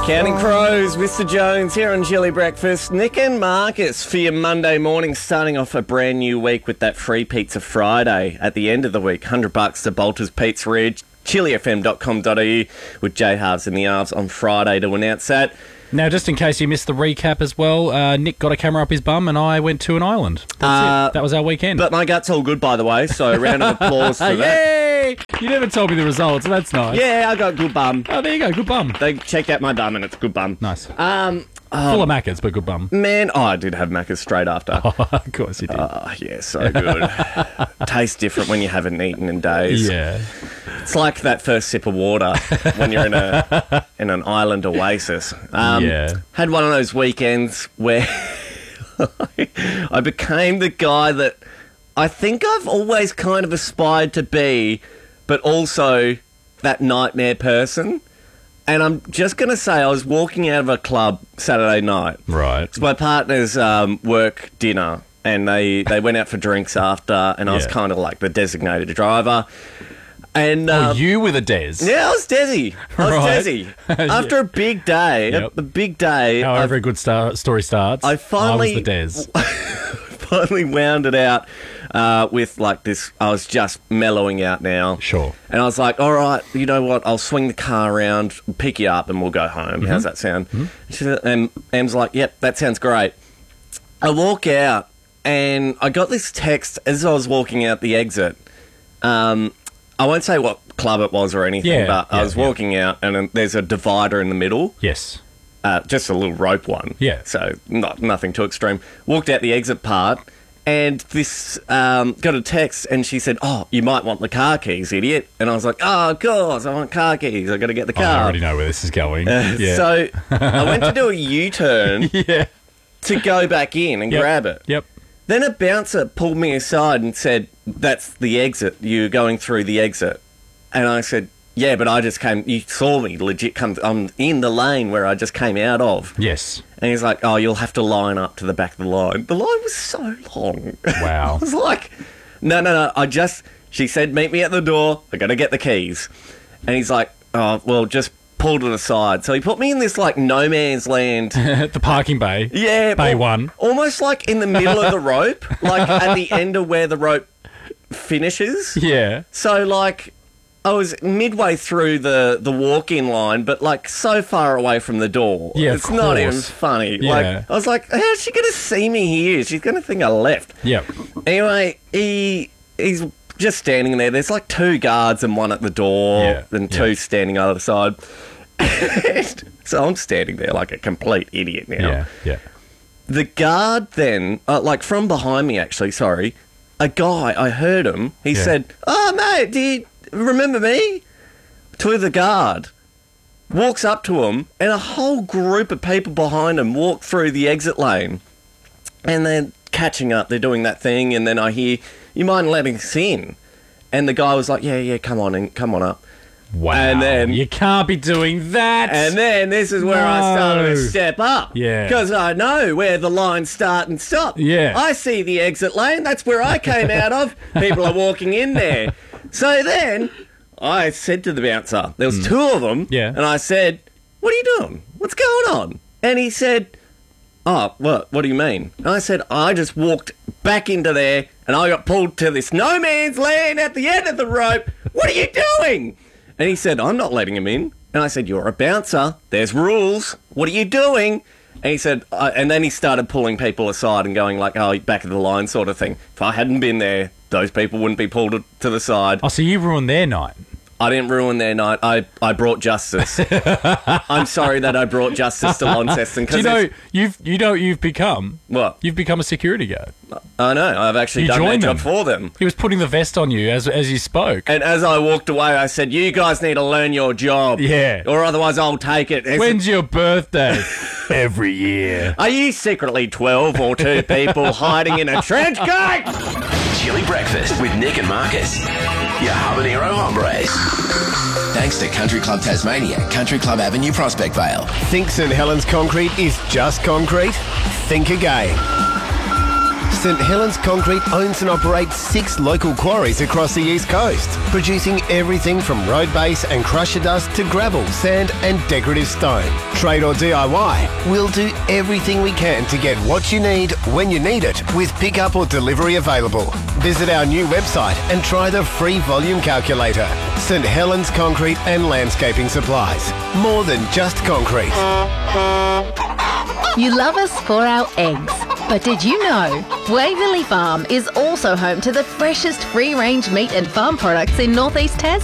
Counting Crows, Mr. Jones here on Chilly Breakfast. Nick and Marcus for your Monday morning, starting off a brand new week with that free Pizza Friday at the end of the week. $100 to Bolter's Pizzeria, chillyfm.com.au with J Halves and the Arves on Friday to announce that. Now, just in case you missed the recap as well, Nick got a camera up his bum and I went to an island. That's it. That was our weekend. But my gut's all good, by the way, so a round of applause for that. Yay! You never told me the results, so that's nice. Yeah, I got good bum. Oh, there you go, good bum. They checked out my bum and it's good bum. Nice. Full of Maccas, but good bum. Man, I did have Macca's straight after. Oh, of course you did. Oh, yeah, so good. Tastes different when you haven't eaten in days. Yeah. It's like that first sip of water when you're in an island oasis. Had one of those weekends where I became the guy that I think I've always kind of aspired to be, but also that nightmare person. And I'm just going to say I was walking out of a club Saturday night. Right. It's my partner's work dinner, and they went out for drinks after, and I was kind of like the designated driver. And you were the Des. Yeah, I was Desi. Right. After a big day, a big day. However a good story starts, I was the Des. Finally wound it out with like this. I was just mellowing out now. Sure. And I was like, all right, you know what? I'll swing the car around, pick you up, and we'll go home. How's that sound? She said, and Em's like, yep, that sounds great. I walk out, and I got this text as I was walking out the exit. I won't say what club it was or anything, but I was walking out, and there's a divider in the middle. Yes. Just a little rope one. Yeah. So nothing too extreme. Walked out the exit part, and this got a text, and she said, oh, you might want the car keys, idiot. And I was like, oh, of course, I want car keys. I got to get the car. I already know where this is going. So I went to do a U-turn to go back in and grab it. Yep. Then a bouncer pulled me aside and said, that's the exit. You're going through the exit. And I said, yeah, but I just came, you saw me legit come, I'm in the lane where I just came out of. Yes. And he's like, oh, you'll have to line up to the back of the line. The line was so long. Wow. I was like, no, she said, meet me at the door. I got to get the keys. And he's like, oh, well, just pulled it aside. So he put me in this, like, no man's land. The parking bay. Yeah. Bay 1. Almost like in the middle of the rope, like at the end of where the rope finishes. Yeah. So, like, I was midway through the walk-in line, but, like, so far away from the door. Yeah, it's not even funny. Yeah. Like, I was like, how's she going to see me here? She's going to think I left. Yep. Anyway, he's just standing there. There's, like, 2 guards and 1 at the door and 2 standing on the other side. So I'm standing there like a complete idiot now. Yeah. The guard then, like, from behind me, actually, sorry, a guy, I heard him, he said, oh, mate, do you remember me? To the guard. Walks up to him, and a whole group of people behind him walk through the exit lane. And they're catching up, they're doing that thing, and then I hear, you mind letting us in? And the guy was like, yeah, come on up. Wow. And then, you can't be doing that. And then this is where I started to step up. Yeah. Because I know where the lines start and stop. Yeah. I see the exit lane. That's where I came out of. People are walking in there. So then I said to the bouncer, there was 2 of them. Yeah. And I said, what are you doing? What's going on? And he said, oh, what do you mean? And I said, I just walked back into there and I got pulled to this no man's land at the end of the rope. What are you doing? And he said, I'm not letting him in. And I said, you're a bouncer. There's rules. What are you doing? And he said, and then he started pulling people aside and going like, oh, back of the line sort of thing. If I hadn't been there, those people wouldn't be pulled to the side. Oh, so you ruined their night. I didn't ruin their night. I brought justice. I'm sorry that I brought justice to Launceston. Do you know what you've become? What? You've become a security guard. I know. I've actually done that job for them. He was putting the vest on you as you spoke. And as I walked away, I said, you guys need to learn your job. Yeah. Or otherwise I'll take it. When's your birthday? Every year. Are you secretly 12 or 2 people hiding in a trench coat? Chilly Breakfast with Nick and Marcus. Your habanero hombres. Thanks to Country Club Tasmania, Country Club Avenue, Prospect Vale. Think St Helens concrete is just concrete? Think again. St Helens Concrete owns and operates 6 local quarries across the East Coast, producing everything from road base and crusher dust to gravel, sand and decorative stone. Trade or DIY, we'll do everything we can to get what you need when you need it, with pickup or delivery available. Visit our new website and try the free volume calculator. St Helens Concrete and Landscaping Supplies. More than just concrete. You love us for our eggs. But did you know Waverley Farm is also home to the freshest free-range meat and farm products in Northeast Tasmania?